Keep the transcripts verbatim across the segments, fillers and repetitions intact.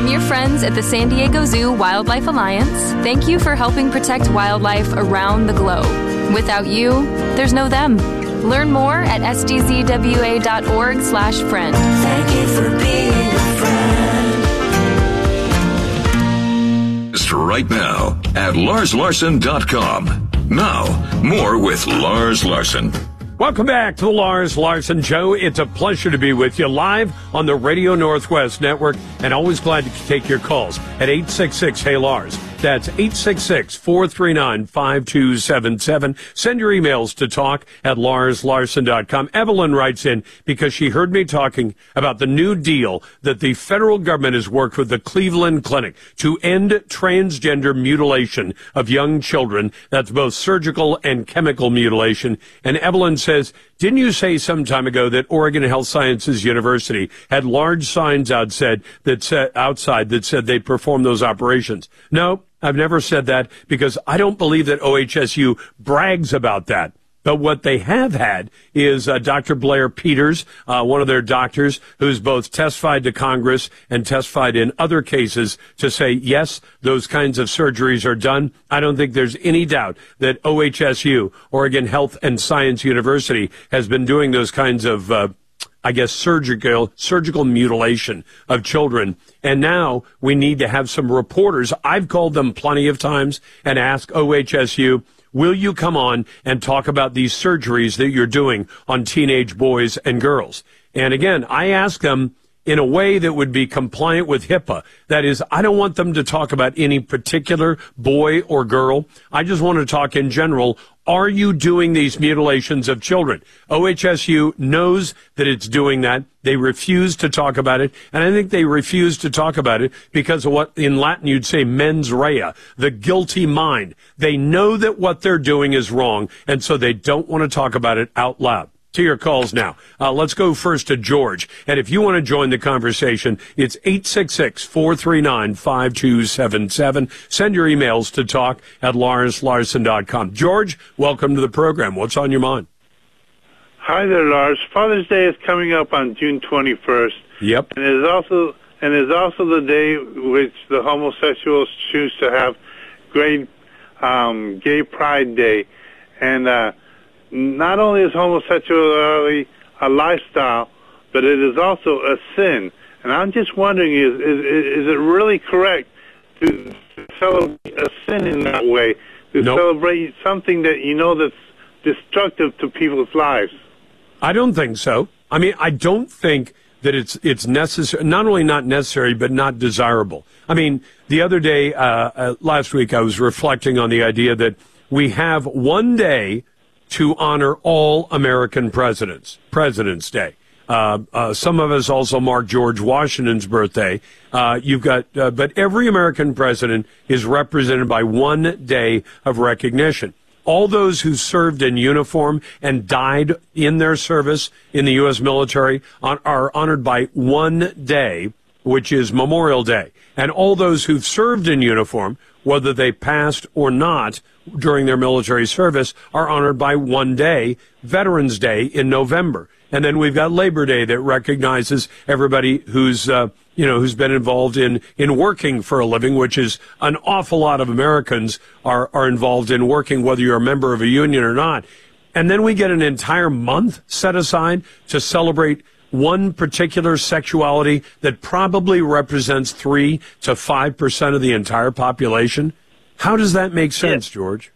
From your friends at the San Diego Zoo Wildlife Alliance, thank you for helping protect wildlife around the globe. Without you, there's no them. Learn more at s d z w a dot org slash friend. Thank you for being a friend. Right now at lars larson dot com. Now, more with Lars Larson. Welcome back to the Lars Larson Show. It's a pleasure to be with you live on the Radio Northwest Network, and always glad to take your calls at eight six six, hey Lars. That's eight six six, four three nine, five two seven seven. Send your emails to talk at lars larson dot com. Evelyn writes in because she heard me talking about the new deal that the federal government has worked with the Cleveland Clinic to end transgender mutilation of young children. That's both surgical and chemical mutilation. And Evelyn says, didn't you say some time ago that Oregon Health Sciences University had large signs outside that said, outside that said they perform those operations? No, I've never said that because I don't believe that O H S U brags about that. But what they have had is uh, Doctor Blair Peters, uh, one of their doctors, who's both testified to Congress and testified in other cases to say, yes, those kinds of surgeries are done. I don't think there's any doubt that O H S U, Oregon Health and Science University, has been doing those kinds of uh, I guess, surgical surgical mutilation of children. And now we need to have some reporters. I've called them plenty of times and asked O H S U, will you come on and talk about these surgeries that you're doing on teenage boys and girls? And again, I ask them in a way that would be compliant with HIPAA. That is, I don't want them to talk about any particular boy or girl. I just want to talk in general. Are you doing these mutilations of children? O H S U knows that it's doing that. They refuse to talk about it. And I think they refuse to talk about it because of what in Latin you'd say mens rea, the guilty mind. They know that what they're doing is wrong, and so they don't want to talk about it out loud. To your calls now. Uh, let's go first to George. And if you want to join the conversation, it's eight six six, four three nine, five two seven seven. Send your emails to talk at lars larson dot com. George, welcome to the program. What's on your mind? Hi there, Lars. Father's Day is coming up on June twenty-first. Yep. And it is also, and it is also the day which the homosexuals choose to have great um, Gay Pride Day. And, uh, not only is homosexuality a lifestyle, but it is also a sin. And I'm just wondering, is is, is it really correct to celebrate a sin in that way, to nope. celebrate something that you know that's destructive to people's lives? I don't think so. I mean, I don't think that it's it's necessary, not only not necessary, but not desirable. I mean, the other day, uh, uh, last week, I was reflecting on the idea that we have one day to honor all American presidents, President's Day. Uh, uh, some of us also mark George Washington's birthday. Uh, you've got, uh, but every American president is represented by one day of recognition. All those who served in uniform and died in their service in the U S military on, are honored by one day, which is Memorial Day. And all those who've served in uniform, whether they passed or not during their military service, are honored by one day, Veterans Day in November. And then we've got Labor Day that recognizes everybody who's, uh, you know, who's been involved in, in working for a living, which is an awful lot of Americans are, are involved in working, whether you're a member of a union or not. And then we get an entire month set aside to celebrate one particular sexuality that probably represents three to five percent of the entire population. How does that make sense, yeah. George?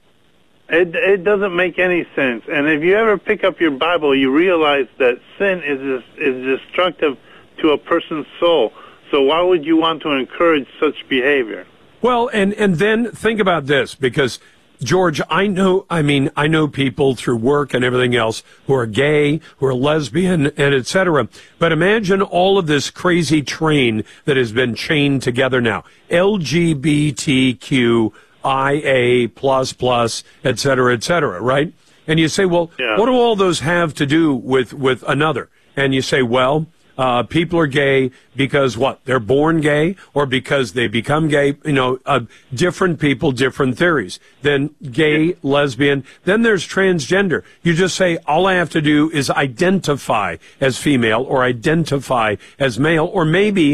It it doesn't make any sense. And if you ever pick up your Bible, you realize that sin is is destructive to a person's soul. So why would you want to encourage such behavior? Well, and and then think about this, because George, I know, I mean, I know people through work and everything else who are gay, who are lesbian, and et cetera. But imagine all of this crazy train that has been chained together now. L G B T Q I A plus plus, et cetera, et cetera, right? And you say, well, yeah. what do all those have to do with, with another? And you say, well, Uh, people are gay because what? They're born gay or because they become gay? You know, uh, different people, different theories. Then gay, lesbian. Then there's transgender. You just say, all I have to do is identify as female or identify as male, or maybe